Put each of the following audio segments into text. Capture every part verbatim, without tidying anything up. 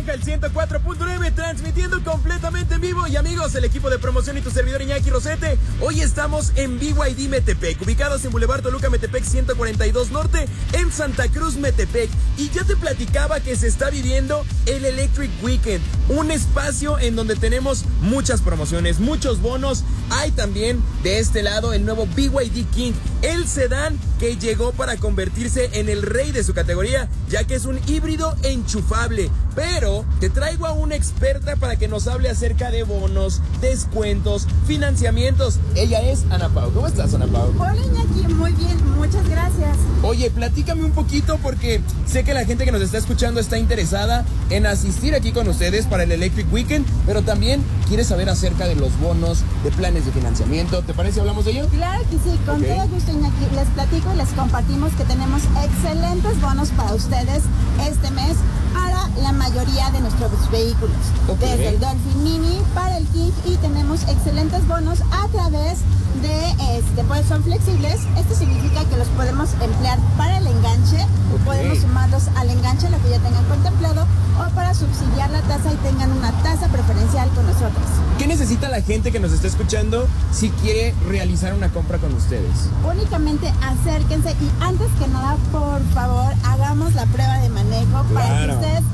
Naranja, el ciento cuatro punto nueve, transmitiendo completamente en vivo. Y amigos, el equipo de promoción y tu servidor Iñaki Rosete, hoy estamos en B Y D Metepec, ubicados en Boulevard Toluca Metepec ciento cuarenta y dos Norte, en Santa Cruz Metepec. Y ya te platicaba que se está viviendo el Electric Weekend, un espacio en donde tenemos muchas promociones, muchos bonos. Hay también de este lado el nuevo B Y D King, el sedán que llegó para convertirse en el rey de su categoría, ya que es un híbrido enchufable. Pero te traigo a una experta para que nos hable acerca de bonos, descuentos, financiamientos. Ella es Ana Pau. ¿Cómo estás, Ana Pau? Hola, Iñaki, muy bien, muchas gracias. Oye, platícame un poquito porque sé que la gente que nos está escuchando está interesada en asistir aquí con ustedes para el Electric Weekend, pero también quiere saber acerca de los bonos, de planes de financiamiento. ¿Te parece si hablamos de ello? Claro que sí, con Okay. todo gusto, Iñaki. Les platico y les compartimos que tenemos excelentes bonos para ustedes este mes para la mayoría de nuestros vehículos. Okay. Desde el Dolphin Mini para el King, y tenemos excelentes bonos a través de, este, pues son flexibles. Esto significa que los podemos emplear para el enganche, Okay. podemos sumarlos al enganche, lo que ya tengan contemplado, o para subsidiar la tasa y tengan una tasa preferencial con nosotros. ¿Qué necesita la gente que nos está escuchando si quiere realizar una compra con ustedes? Únicamente acérquense y antes que nada, por favor, hagamos la prueba de manejo para que Claro. ustedes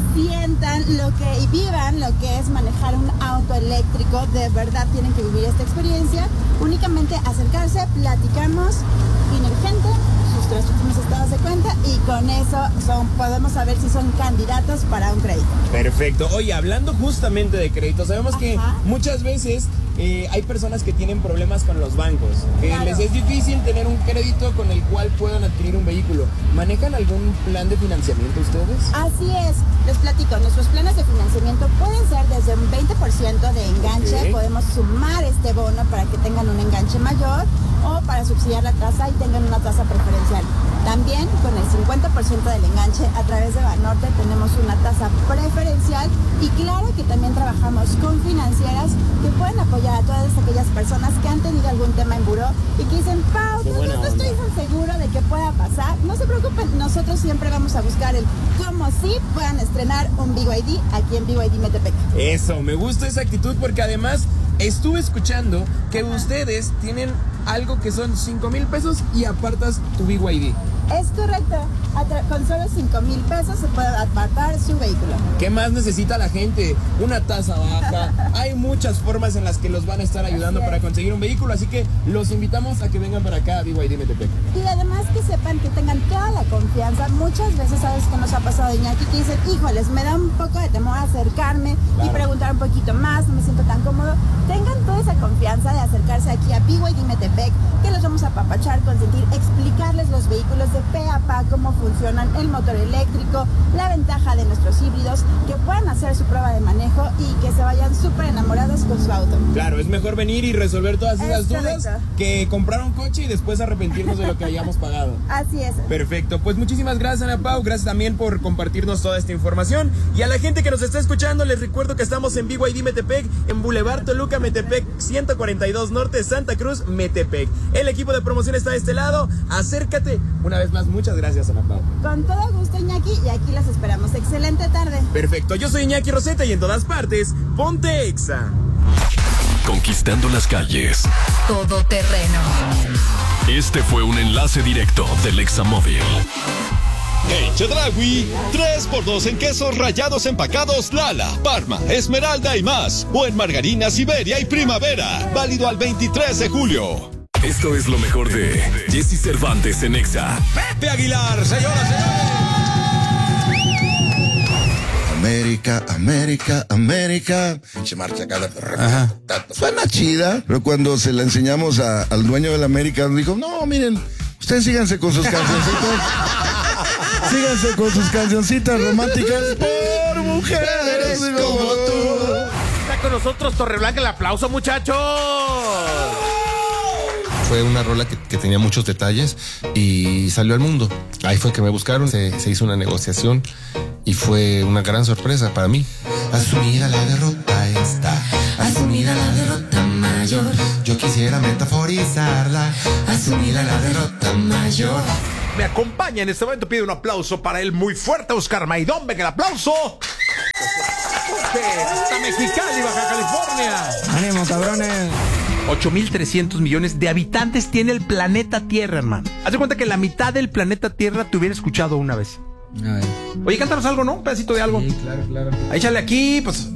sientan lo que y vivan lo que es manejar un auto eléctrico. De verdad tienen que vivir esta experiencia. Únicamente acercarse, platicamos, Inergente, sus tres últimos estados de cuenta, y con eso son, podemos saber si son candidatos para un crédito. Perfecto. Oye, hablando justamente de crédito, sabemos que Ajá. muchas veces eh, hay personas que tienen problemas con los bancos, que Claro. les es difícil tener un crédito con el cual puedan adquirir un vehículo. ¿Manejan algún plan de financiamiento ustedes? Así es, les platico, nuestros planes de financiamiento pueden ser desde un veinte por ciento de enganche, Ok. podemos sumar este bono para que tengan un enganche mayor o para subsidiar la tasa y tengan una tasa preferencial. También con el cincuenta por ciento del enganche a través de Banorte tenemos una tasa preferencial, y claro que también trabajamos con financieras que pueden apoyar a todas aquellas personas que han tenido algún tema en buró y que dicen, Pau, Qué no, buena no estoy onda. tan seguro de que pueda pasar. No se preocupen, nosotros siempre vamos a buscar el cómo sí puedan estrenar un B Y D aquí en B Y D Metepec. Eso, me gusta esa actitud porque además estuve escuchando que Ajá. ustedes tienen algo que son cinco mil pesos y apartas tu B Y D. Es correcto, Atra- con solo cinco mil pesos se puede apartar su vehículo. ¿Qué más necesita la gente? Una tasa baja. Hay muchas formas en las que los van a estar ayudando Así es. para conseguir un vehículo, así que los invitamos a que vengan para acá a B Y D Metepec. Y además que sepan que tengan toda la confianza. Muchas veces, sabes que nos ha pasado, Iñaki, que dicen, híjoles, me da un poco de temor acercarme Claro. y preguntar un poquito más, no me siento tan cómodo. Tengan toda esa confianza de acercarse aquí a B Y D Metepec, que los vamos a apapachar, consentir, explicarles los vehículos de pe a pa, cómo funcionan, el motor eléctrico, la ventaja de nuestros híbridos, que puedan hacer su prueba de manejo y que se vayan súper enamorados con su auto. Claro, es mejor venir y resolver todas esas Es dudas correcto. que comprar un coche y después arrepentirnos de lo que hayamos pagado. Así es. Perfecto, pues muchísimas gracias, Ana Pau, gracias también por compartirnos toda esta información. Y a la gente que nos está escuchando, les recuerdo que estamos en B Y D Metepec, en Boulevard Toluca Metepec, ciento cuarenta y dos Norte, Santa Cruz Metepec. El equipo de promoción está de este lado, acércate. Una vez más, muchas gracias, Ana Pau. Con todo gusto, Iñaki, y aquí las esperamos. Excelente tarde. Perfecto, yo soy Iñaki Roseta y en todas partes, ponte Exa. Conquistando las calles. Todo terreno. Este fue un enlace directo del Examóvil. En Chedraui, tres por dos en quesos rallados empacados Lala, Parma, Esmeralda y más. O en margarina Siberia y Primavera. Válido al veintitrés de julio. Esto es lo mejor de Jesse Cervantes en Exa. Pepe Aguilar, señoras, señores. América, América, América. Se marcha cada Ajá. Suena chida, pero cuando se la enseñamos a, al dueño de la América, nos dijo, no, miren, ustedes síganse con sus cancioncitas. Síganse con sus cancioncitas románticas por mujeres como tú. Está con nosotros Torreblanca, el aplauso, muchachos. Fue una rola que, que tenía muchos detalles y salió al mundo. Ahí fue que me buscaron, se, se hizo una negociación y fue una gran sorpresa para mí. Asumida la derrota está, asumida la derrota mayor. Yo quisiera metaforizarla, asumida la derrota mayor. Me acompaña en este momento, pide un aplauso para el muy fuerte Oscar Maidón. Venga, el aplauso. Hasta Mexicali, Baja California. Ánimo, cabrones. ocho mil trescientos millones de habitantes tiene el planeta Tierra, hermano. Haz de cuenta que la mitad del planeta Tierra te hubiera escuchado una vez. A ver. Oye, cántanos algo, ¿no? Un pedacito de algo. Sí, claro, claro. Échale aquí, pues.